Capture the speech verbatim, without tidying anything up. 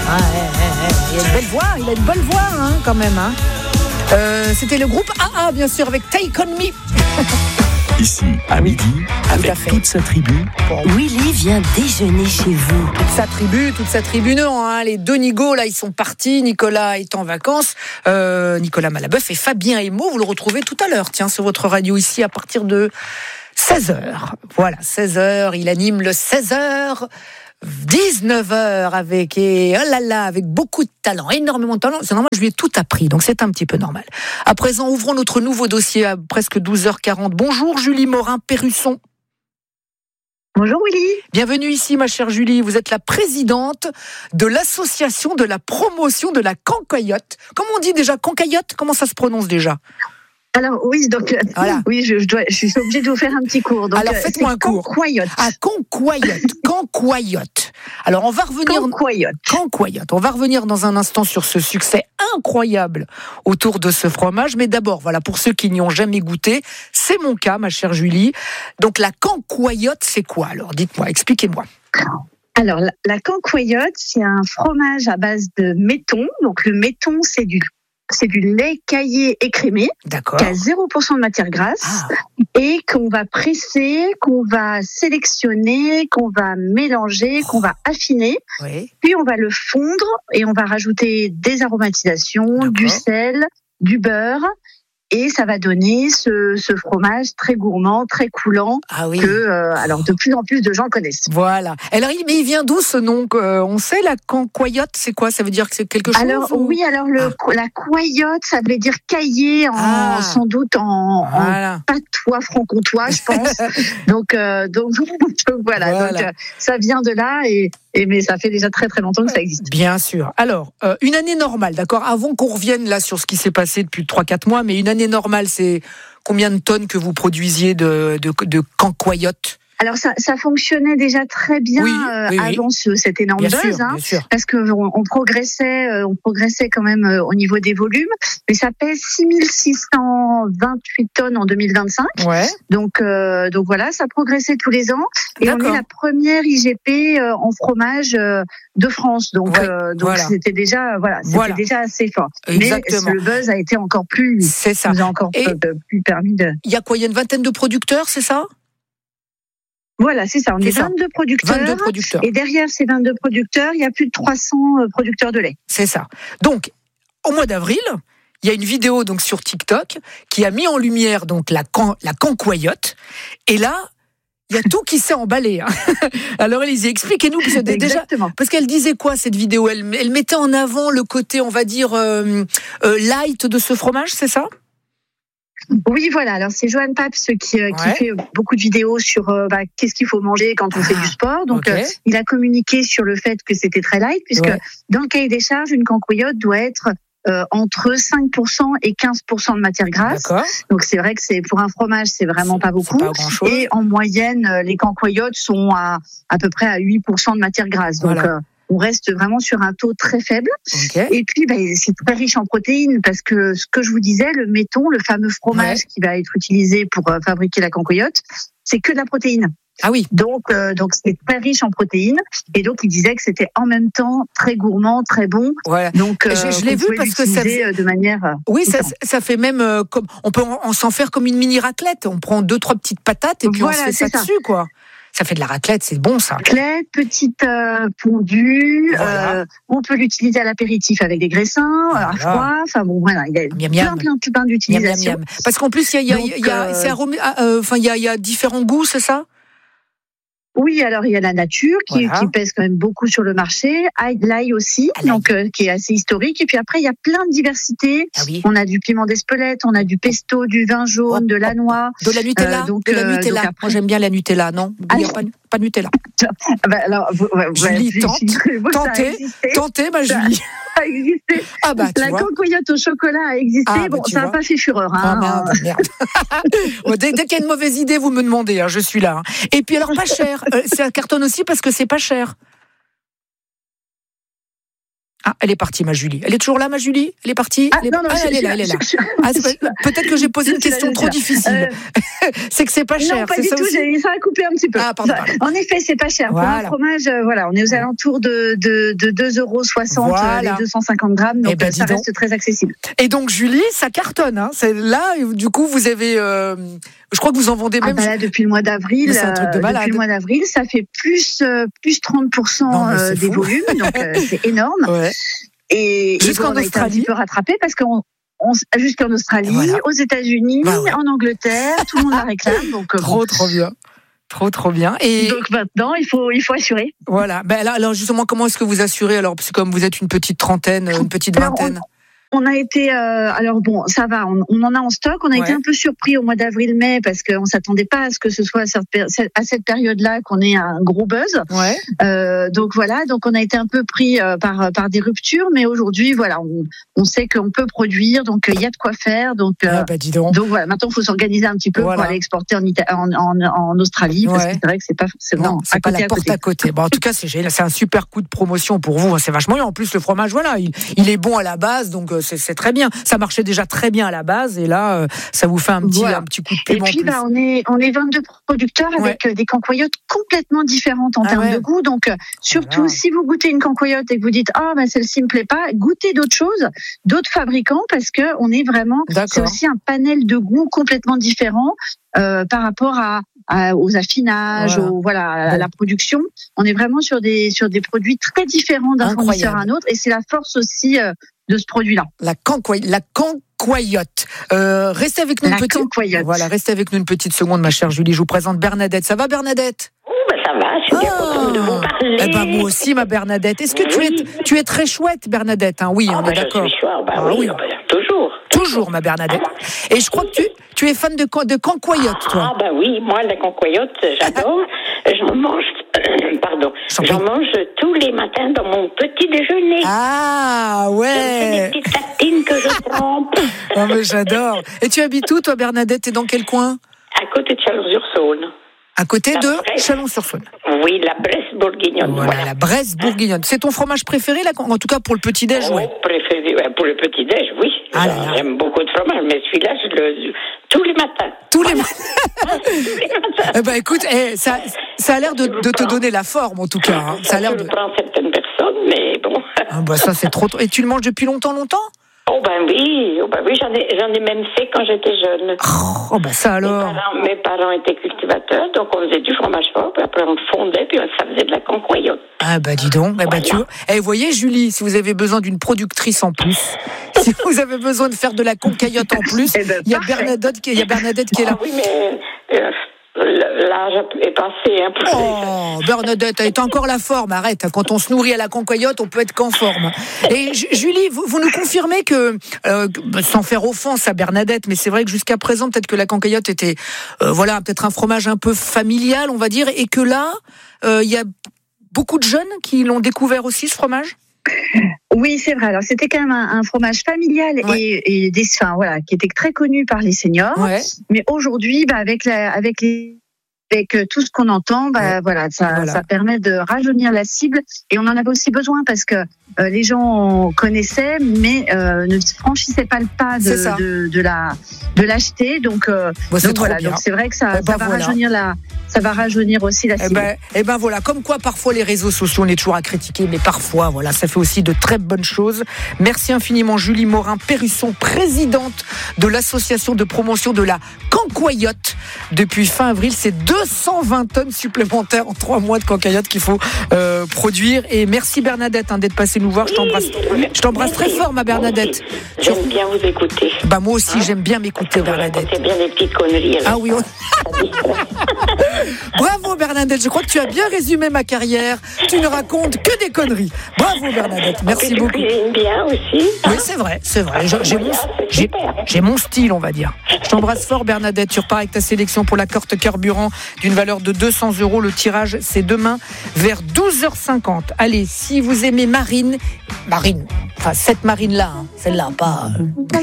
Ah, eh, eh, eh. Il a une belle voix, il a une bonne voix hein, quand même. Hein. Euh, c'était le groupe A A, bien sûr, avec Take On Me. Ici, à midi, avec toute sa tribu. Willy vient déjeuner chez vous. Toute sa tribu, toute sa tribu, non. Hein. Les deux Nigauds, là, ils sont partis. Nicolas est en vacances. Euh, Nicolas Malabeuf et Fabien Emo, vous le retrouvez tout à l'heure, tiens, sur votre radio ici, à partir de seize heures. Voilà, seize heures. Il anime le seize heures. dix-neuf heures avec, et oh là là, avec beaucoup de talent, énormément de talent. C'est normal, je lui ai tout appris, donc c'est un petit peu normal. À présent, ouvrons notre nouveau dossier à presque douze heures quarante. Bonjour Julie Morin-Perrusson. Bonjour Willy. Bienvenue ici ma chère Julie, vous êtes la présidente de l'association de la promotion de la cancoyote. Comment on dit déjà cancoyote? Comment ça se prononce déjà? Alors oui, donc voilà. oui, je, je, dois, je suis obligée de vous faire un petit cours. Donc, alors faites-moi un cours. Cancoyote. Ah, cancoyote, cancoyote. Alors on va revenir. Cancoyote. Cancoyote. On va revenir dans un instant sur ce succès incroyable autour de ce fromage. Mais d'abord, voilà, pour ceux qui n'y ont jamais goûté, c'est mon cas, ma chère Julie. Donc la cancoyote, c'est quoi alors? Dites-moi, expliquez-moi. Alors la, la cancoyote, c'est un fromage à base de méton. Donc le méton, c'est du C'est du lait caillé écrémé, D'accord. qui a zéro pour cent de matière grasse, Ah. et qu'on va presser, qu'on va sélectionner, qu'on va mélanger, qu'on va affiner. Oui. Puis on va le fondre et on va rajouter des aromatisations, D'accord. du sel, du beurre. Et ça va donner ce, ce fromage très gourmand, très coulant, Ah oui. que euh, alors de plus en plus de gens connaissent. Voilà. Alors, mais il vient d'où ce nom? euh, On sait, la cancoyote, c'est quoi? Ça veut dire que c'est quelque chose? Alors ou... oui, alors le, Ah. la coyote, ça veut dire caillé, en, Ah. sans doute en, Voilà. en patois franc-comtois, je pense. donc, euh, donc, donc voilà, Voilà. donc euh, ça vient de là, et, et mais ça fait déjà très très longtemps que ça existe. Bien sûr. Alors, euh, une année normale, d'accord? Avant qu'on revienne là sur ce qui s'est passé depuis trois quatre mois, mais une année normale, c'est combien de tonnes que vous produisiez de, de, de cancoyote? Alors ça, ça fonctionnait déjà très bien Oui, euh, oui, oui. avant ce, cette énorme Bien buzz, sûr, hein, bien sûr. parce que on, on progressait, euh, on progressait quand même euh, au niveau des volumes, mais ça pèse six mille six cent vingt-huit tonnes en deux mille vingt-cinq. Ouais. Donc, euh, donc voilà, ça progressait tous les ans, et D'accord. on est la première I G P euh, en fromage euh, de France. Donc, Ouais, euh, donc voilà. c'était déjà, voilà, c'était Voilà. déjà assez fort. Exactement. Mais le buzz a été encore plus, C'est ça. nous a encore Et- euh, plus permis de. Il y a quoi? Il y a une vingtaine de producteurs, c'est ça? Voilà, c'est ça. On C'est est ça. vingt-deux producteurs. vingt-deux producteurs. Et derrière ces vingt-deux producteurs, il y a plus de trois cents producteurs de lait. C'est ça. Donc, au mois d'avril, il y a une vidéo donc sur TikTok qui a mis en lumière donc la can, la cancoyote. Et là, il y a tout qui s'est emballé. Hein. Alors, Élisée, expliquez-nous parce que déjà, Exactement. parce qu'elle disait quoi cette vidéo? Elle, elle mettait en avant le côté, on va dire euh, euh, light de ce fromage, c'est ça? Oui, voilà. Alors, c'est Johan Paps qui, euh, qui Ouais. fait beaucoup de vidéos sur euh, bah, qu'est-ce qu'il faut manger quand on Ah, fait du sport. Donc, ok. euh, il a communiqué sur le fait que c'était très light, puisque Ouais. dans le cahier des charges, une cancoyote doit être euh, entre cinq pour cent et quinze pour cent de matière grasse. D'accord. Donc, c'est vrai que c'est pour un fromage, c'est vraiment pas beaucoup. C'est pas grand-chose. Et en moyenne, euh, les cancoyotes sont à à peu près à huit pour cent de matière grasse. Donc, Voilà. euh, on reste vraiment sur un taux très faible. Ok. Et puis, ben, c'est très riche en protéines parce que ce que je vous disais, le méton, le fameux fromage Ouais. qui va être utilisé pour euh, fabriquer la cancoyote, c'est que de la protéine. Ah oui. Donc, euh, donc c'est très riche en protéines. Et donc, il disait que c'était en même temps très gourmand, très bon. Voilà. Donc, euh, Je- je l'ai qu'on vu pouvait parce que ça l'utiliser, faisait- euh, de manière. euh, Oui, ça, différente. ça fait même euh, comme on peut en, en s'en faire comme une mini raclette. On prend deux trois petites patates et puis Voilà, on se fait ça, c'est ça. dessus, quoi. Ça fait de la raclette, c'est bon ça. Raclette, petite euh, fondue. Voilà. euh, on peut l'utiliser à l'apéritif avec des graissins, à Voilà. froid. Enfin bon, voilà, il y a Miam, plein, miam. plein, plein Miam, d'utilisations. miam, miam. Parce qu'en plus, il y a, il y a, Donc, il y a, euh, c'est aromé, ah, euh, enfin, il y a, il y a différents goûts, c'est ça? Oui, alors il y a la nature qui, Voilà. qui pèse quand même beaucoup sur le marché, Ail- l'ail aussi, Ah, l'ail. donc euh, qui est assez historique. Et puis après, il y a plein de diversités. Ah oui. On a du piment d'Espelette, on a du pesto, du vin jaune, de la noix. De la Nutella. Euh, donc, de la euh, Nutella. donc après- Moi, j'aime bien la Nutella, non? Il n'y a Ah, pas, pas de Nutella. Ah bah, alors, vous- ouais, Julie, ouais, tente, j'ai cru que ça a tentez, existé. Tentez, ma Ça- Julie. Ça a existé. Ah bah, tu La vois. cancoyote au chocolat a existé. Ah, bah, bon, tu ça n'a vois. pas fait fureur. Ah Hein. merde, merde. Bon, dès dès qu'il y a une mauvaise idée, vous me demandez, hein, je suis là. hein. Et puis alors, pas cher. Euh, ça cartonne aussi parce que c'est pas cher. Ah, elle est partie, ma Julie. Elle est toujours là, ma Julie? Elle est partie? Ah, elle est... non, non, ah, je, elle est là, elle est là. Je, je, ah, peut-être que j'ai posé une question trop difficile. Euh, c'est que c'est pas cher. Non, pas c'est du ça tout. Aussi ça a coupé un petit peu. Ah, pardon, pardon. En effet, c'est pas cher. Voilà. Pour un fromage, euh, voilà, on est aux alentours de, de, de deux euros soixante voilà. les deux cent cinquante grammes. Donc, ben, ça reste donc. très accessible. Et donc, Julie, ça cartonne. Hein. C'est là, du coup, vous avez. Euh, je crois que vous en vendez même. Ah, bah là, depuis le mois d'avril. C'est un truc de malade. Depuis le mois d'avril, ça fait plus, euh, plus trente pour cent non, euh, des volumes. Donc, euh, c'est énorme. Ouais. Et, et bon, on a été un petit peu rattrapé parce qu'on on, jusqu'en Australie, voilà. aux États-Unis, bah ouais. en Angleterre, tout le monde la réclame. Donc, trop, bon. trop bien. Trop, trop bien. Et donc maintenant, il faut, il faut assurer. Voilà. Ben là, alors justement, comment est-ce que vous assurez? Alors, parce que comme vous êtes une petite trentaine, une petite vingtaine. Alors, on... On a été, euh, alors bon, ça va, on, on en a en stock. On a ouais. été un peu surpris au mois d'avril-mai parce qu'on s'attendait pas à ce que ce soit à cette période-là qu'on ait un gros buzz. Ouais. Euh, donc voilà, donc on a été un peu pris euh, par par des ruptures, mais aujourd'hui, voilà, on, on sait qu'on peut produire, donc il y a de quoi faire. Donc, euh, ah bah dis donc. donc voilà, maintenant il faut s'organiser un petit peu voilà. pour aller exporter en, Ita- en, en, en Australie, parce ouais. que c'est vrai que c'est pas forcément. Non, c'est à pas côté, la porte à côté. À côté. Bon, en tout cas, c'est génial, c'est un super coup de promotion pour vous. C'est vachement bien. En plus, le fromage, voilà, il, il est bon à la base, donc c'est, c'est très bien. Ça marchait déjà très bien à la base et là, euh, ça vous fait un petit, voilà. un petit coup de piment. Et puis, bah, on est, on est vingt-deux producteurs avec ouais. des cancoyotes complètement différentes en ah termes ouais. de goût. Donc, surtout, voilà. si vous goûtez une cancoyote et que vous dites, ah, oh, bah, celle-ci me plaît pas, goûtez d'autres choses, d'autres fabricants, parce que on est vraiment, D'accord. c'est aussi un panel de goûts complètement différent, euh, par rapport à, à aux affinages, voilà. Aux, voilà, à la production. On est vraiment sur des, sur des produits très différents d'un Incroyable. fournisseur à un autre et c'est la force aussi, euh, de ce produit-là. La cancoyote. La cancoyote. Euh, restez avec nous la une petite. Cancoyote. Voilà, restez avec nous une petite seconde, ma chère Julie. Je vous présente Bernadette. Ça va, Bernadette? Oh, ben ça va. Je suis ah. bien contente de vous parler. Eh ben moi aussi, ma Bernadette. Est-ce que oui. tu es, tu es très chouette, Bernadette? Hein oui, oh, on ben est d'accord. Je suis chouette. Ben ah, oui, oui. Ben, toujours. Toujours, ma Bernadette. Et je crois que tu, tu es fan de, de cancoyote, toi. Ah ben oui, moi la cancoyote, j'adore. J'en mange. Pardon. J'en mange tous les matins dans mon petit déjeuner. Ah ouais. Des petites tartines que je trempe. Oh mais j'adore. Et tu habites où, toi, Bernadette? T'es dans quel coin? À côté de Chalon-sur-Saône. À côté la de Bresse. Chalon-sur-Saône. Oui, la Bresse bourguignonne. Voilà, voilà. La Bresse bourguignonne. C'est ton fromage préféré, là, en tout cas pour le petit-déj, oh, ouais. préféré, ouais, pour le petit-déj, oui. Ah là là. J'aime beaucoup de fromage, mais celui-là, je le tous les matins. Tous les matins. Tous les matins. Eh ben écoute, eh, ça, ça a l'air de, de te donner la forme, en tout cas. Hein. Ça, ça a l'air je de. le prends certaines personnes, mais bon. Ah bah ça c'est trop. Et tu le manges depuis longtemps, longtemps? Oh ben oui, oh ben oui, j'en ai, j'en ai même fait quand j'étais jeune. Oh, oh ben ça alors. Mes parents, mes parents étaient cultivateurs, donc on faisait du fromage fort, puis après on le fondait, puis ça faisait de la cancoyote. Ah bah dis donc, voilà. Eh ben tu vois. Eh, vous voyez Julie, si vous avez besoin d'une productrice en plus, si vous avez besoin de faire de la cancoyote en plus, il eh ben, y a Bernadette qui, il y a Bernadette qui est là. Oh, oui mais. Euh, L'âge est passé un peu. Oh, Bernadette, elle est encore la forme. Arrête, quand on se nourrit à la cancoyote, on peut être qu'en forme. Et Julie, vous, vous nous confirmez que, euh, sans faire offense à Bernadette, mais c'est vrai que jusqu'à présent, peut-être que la cancoyote était, euh, voilà, peut-être un fromage un peu familial, on va dire, et que là, il euh, y a beaucoup de jeunes qui l'ont découvert aussi, ce fromage? Oui, c'est vrai. Alors, c'était quand même un, un fromage familial ouais. et, et des, enfin, voilà, qui était très connu par les seniors. Ouais. Mais aujourd'hui, bah, avec la, avec les, avec tout ce qu'on entend, bah, ouais. voilà, ça, voilà. ça permet de rajeunir la cible. Et on en avait aussi besoin parce que euh, les gens connaissaient, mais euh, ne franchissaient pas le pas de, de, de la, de l'acheter. Donc, euh, bon, donc voilà. Donc c'est vrai que ça, eh ben ça va voilà. rajeunir la. Ça va rajeunir aussi la cible. Eh ben, eh ben voilà, comme quoi parfois les réseaux sociaux, on est toujours à critiquer, mais parfois, voilà, ça fait aussi de très bonnes choses. Merci infiniment Julie Morin-Perrusson, présidente de l'association de promotion de la cancoyote. Depuis fin avril, c'est deux cent vingt tonnes supplémentaires en trois mois de cancoyote qu'il faut euh, produire. Et merci Bernadette hein, d'être passée nous voir. Je t'embrasse, je t'embrasse très fort, ma Bernadette. J'aime je... bien vous écouter. Bah moi aussi, hein j'aime bien m'écouter, Bernadette. C'est bien des petites conneries. Ah oui. On... Bravo Bernadette, je crois que tu as bien résumé ma carrière. Tu ne racontes que des conneries. Bravo Bernadette, merci beaucoup. Tu cuisines bien aussi. Oui, c'est vrai, c'est vrai. J'ai, j'ai, mon, j'ai, j'ai mon style, on va dire. Je t'embrasse fort Bernadette. Tu repars avec ta sélection pour la carte carburant d'une valeur de deux cents euros. Le tirage, c'est demain vers douze heures cinquante. Allez, si vous aimez Marine, Marine, enfin cette Marine-là, hein, celle-là, pas... Euh...